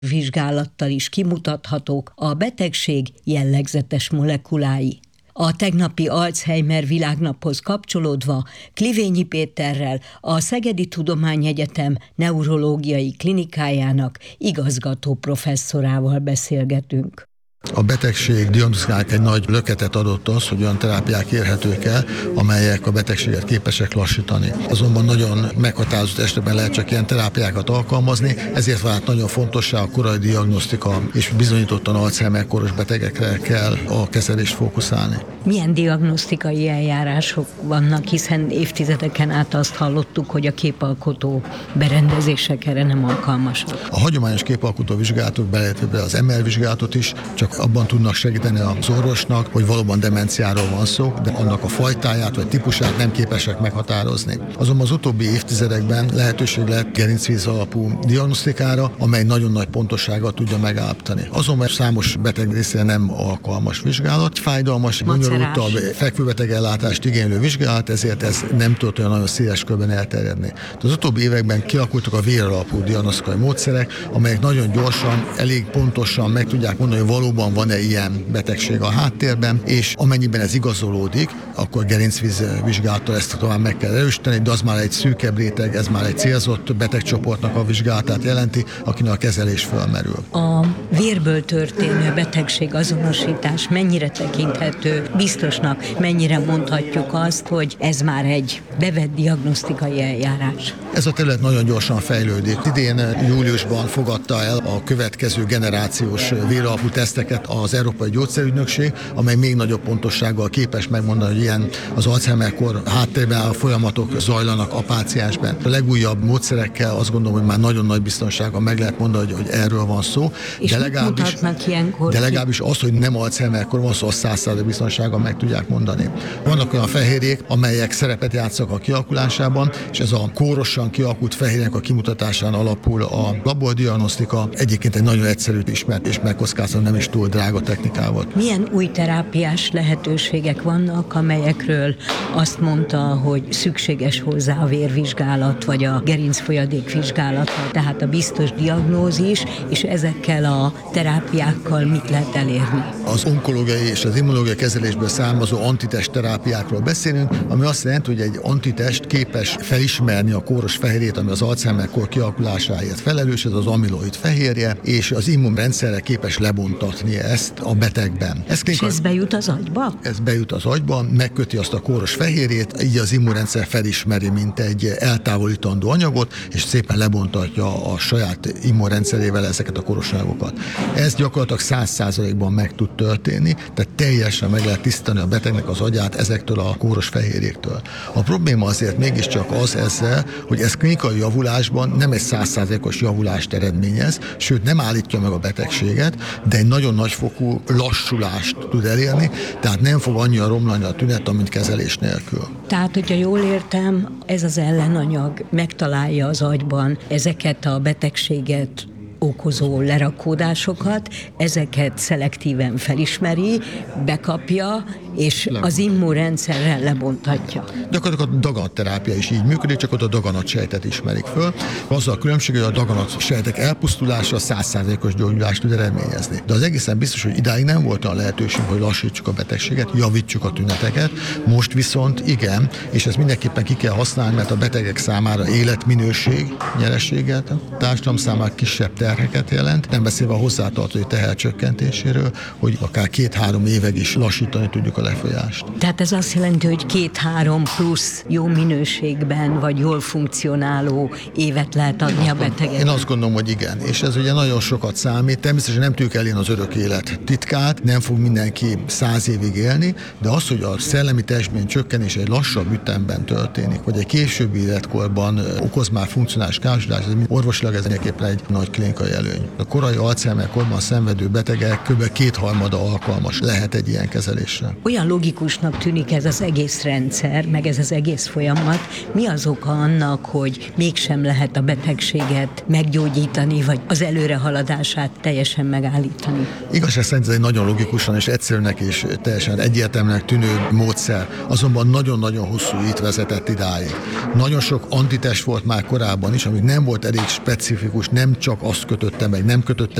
vizsgálattal is kimutathatók a betegség jellegzetes molekulái. A tegnapi Alzheimer világnaphoz kapcsolódva Klivényi Péterrel, a Szegedi Tudományegyetem neurológiai klinikájának igazgató professzorával beszélgetünk. A betegség diagnosztikának egy nagy löketet adott az, hogy olyan terápiák érhetők el, amelyek a betegséget képesek lassítani. Azonban nagyon meghatározott esetben lehet csak ilyen terápiákat alkalmazni, ezért vált nagyon fontossá a korai diagnosztika, és bizonyítottan Alzheimer-koros betegekre kell a kezelést fókuszálni. Milyen diagnosztikai eljárások vannak, hiszen évtizedeken át azt hallottuk, hogy a képalkotó berendezések erre nem alkalmasak. A hagyományos képalkotó vizsgálatok, beleértve az MR vizsgálatot is, csak abban tudnak segíteni az orvosnak, hogy valóban demenciáról van szó, de annak a fajtáját vagy típusát nem képesek meghatározni. Azonban az utóbbi évtizedekben lehetőség lett gerincvíz alapú diagnosztikára, amely nagyon nagy pontossággal tudja megállapítani. Azonban számos beteg részére nem alkalmas vizsgálat, fájdalmas, bonyolultabb fekvőbeteg ellátást igénylő vizsgálat, ezért ez nem tud olyan nagyon széles körben elterjedni. Az utóbbi években kialakultak a véralapú diagnosztikai módszerek, amelyek nagyon gyorsan, elég pontosan meg tudják mondani, hogy valóban van-e ilyen betegség a háttérben, és amennyiben ez igazolódik, akkor gerincvíz vizsgálattal ezt tovább meg kell erősíteni, de az már egy szűkebb réteg, ez már egy célzott betegcsoportnak a vizsgálatát jelenti, akinek a kezelés fölmerül. A vérből történő betegség azonosítás mennyire tekinthető biztosnak, mennyire mondhatjuk azt, hogy ez már egy bevett diagnosztikai eljárás? Ez a terület nagyon gyorsan fejlődik. Idén júliusban fogadta el a következő generációs véralapú teszteket az Európai Gyógyszerügynökség, amely még nagyobb pontossággal képes megmondani, hogy ilyen az Alzheimer-kor háttérben a folyamatok zajlanak a páciensben. A legújabb módszerekkel azt gondolom, hogy már nagyon nagy biztonsággal meg lehet mondani, hogy erről van szó. És de legalábbis az, hogy nem Alzheimer-kor van szó, az 100% biztonsággal meg tudják mondani. Vannak olyan fehérjék, amelyek szerepet játszanak a kialakulásában, és ez a kórosan kialakult fehérjének a kimutatásán alapul a labordiagnosztika. Egyébként egy nagyon egyszerű, ismert és megkockáztató, nem is túl drága technikával. Milyen új terápiás lehetőségek vannak, amelyekről azt mondta, hogy szükséges hozzá a vérvizsgálat, vagy a gerincfolyadék vizsgálata, tehát a biztos diagnózis, és ezekkel a terápiákkal mit lehet elérni? Az onkológiai és az immunológiai kezelésből származó antitest terápiákról beszélünk, ami azt jelenti, hogy egy antitest képes felismerni a kóros fehérjét, ami az Alzheimer-kor kialakulásáért felelős, ez az amiloid fehérje, és az immunrendszerre képes lebontatni ezt a betegben. És ez bejut az agyba? Ez bejut az agyba, megköti azt a kóros fehérjét, így az immunrendszer felismeri, mint egy eltávolítandó anyagot, és szépen lebontatja a saját immunrendszerével ezeket a kóros anyagokat. Ez gyakorlatilag 100%-ban meg tud történni, tehát teljesen meg lehet tisztítani a betegnek az agyát ezektől a kóros fehérjéktől. A probléma azért mégiscsak az ezzel, hogy ez klinikai javulásban nem egy 100%-os javulást eredményez, sőt nem állítja meg a betegséget, de egy nagyon nagyfokú lassulást tud elérni, tehát nem fog annyira romlani a tünet, mint kezelés nélkül. Tehát, hogyha jól értem, ez az ellenanyag megtalálja az agyban ezeket a betegséget okozó lerakódásokat, ezeket szelektíven felismeri, bekapja, és az immunrendszerrel lebontatja. Gyakorlatilag a daganatterápia is így működik, csak ott a daganatsejtet ismerik föl. Azzal a különbség, hogy a daganatsejtek elpusztulása 100%-os gyógyulást tud eredményezni. De az egészen biztos, hogy idáig nem volt a lehetőség, hogy lassítsuk a betegséget, javítsuk a tüneteket. Most viszont igen, és ezt mindenképpen ki kell használni, mert a betegek számára életminőség nyereséget, a társadalom számára kisebb terheket jelent, nem beszélve a hozzátartozó teher csökkentéséről, hogy akár 2-3 évig is lassítani tudjuk a lefolyást. Tehát ez azt jelenti, hogy 2-3 plusz jó minőségben, vagy jól funkcionáló évet lehet adni a betegeknek? Én azt gondolom, hogy igen, és ez ugye nagyon sokat számít. Természetesen nem tudjuk elérni az örök élet titkát, nem fog mindenki 100 évig élni, de az, hogy a szellemi teljesítmény csökkenés egy lassabb ütemben történik, vagy egy későbbi életkorban okoz már funkcionális károsodást, ez orvosilag ez mindenképpen egy nagy klinikai előny. A korai Alzheimer-korban szenvedő betegek kb. 2/3 alkalmas lehet egy ilyen kezelésre. olyan logikusnak tűnik ez az egész rendszer, meg ez az egész folyamat. Mi az oka annak, hogy mégsem lehet a betegséget meggyógyítani, vagy az előrehaladását teljesen megállítani? Igazság szerint ez egy nagyon logikusan és egyszerűnek és teljesen egyértelműnek tűnő módszer, azonban nagyon-nagyon hosszú út vezetett idáig. Nagyon sok antitest volt már korábban is, ami nem volt elég specifikus, nem csak azt kötötte meg, nem kötötte